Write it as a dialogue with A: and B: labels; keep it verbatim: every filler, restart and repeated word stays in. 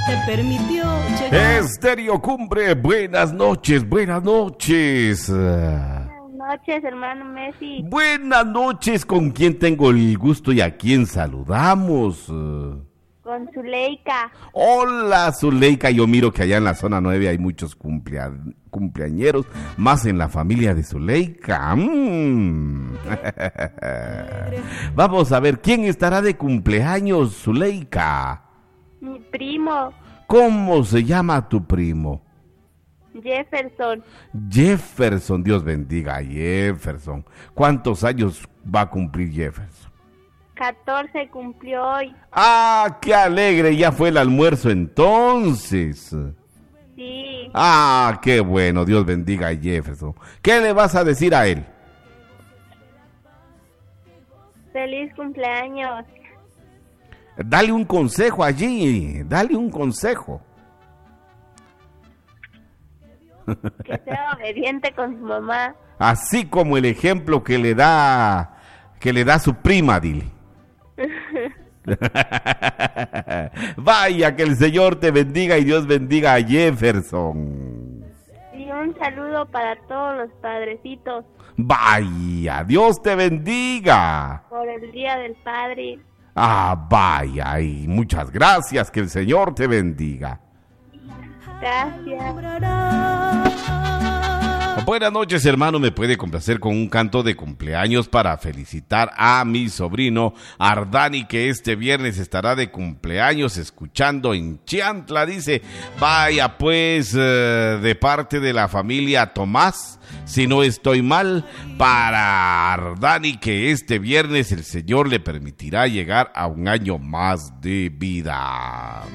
A: te permitió llegar.
B: Estéreo Cumbre, buenas noches, buenas noches.
C: Buenas noches, hermano Messi.
B: Buenas noches, ¿con quién tengo el gusto y a quién saludamos?
C: Con Zuleika.
B: Hola, Zuleika, yo miro que allá en la zona nueve hay muchos cumplea, cumpleañeros, más en la familia de Zuleika. Mm. Vamos a ver, ¿quién estará de cumpleaños, Zuleika?
C: Mi primo.
B: ¿Cómo se llama tu primo?
C: Jefferson.
B: Jefferson, Dios bendiga a Jefferson. ¿Cuántos años va a cumplir Jefferson?
C: catorce cumplió hoy.
B: ¡Ah, qué alegre! Ya fue el almuerzo entonces.
C: Sí.
B: ¡Ah, qué bueno! Dios bendiga a Jefferson. ¿Qué le vas a decir a él?
C: Feliz cumpleaños.
B: Dale un consejo allí, dale un consejo.
C: Que sea obediente con su mamá.
B: Así como el ejemplo que le da, que le da su prima, dile. Vaya, que el Señor te bendiga y Dios bendiga a Jefferson.
C: Y un saludo para todos los padrecitos.
B: Vaya, Dios te bendiga.
C: Por el Día del Padre.
B: Ah, vaya, y muchas gracias, que el Señor te bendiga.
C: Gracias.
B: Buenas noches, hermano. Me puede complacer con un canto de cumpleaños para felicitar a mi sobrino Ardani, que este viernes estará de cumpleaños escuchando en Chiantla. Dice, vaya pues, eh, de parte de la familia Tomás, si no estoy mal, para Ardani, que este viernes el Señor le permitirá llegar a un año más de vida.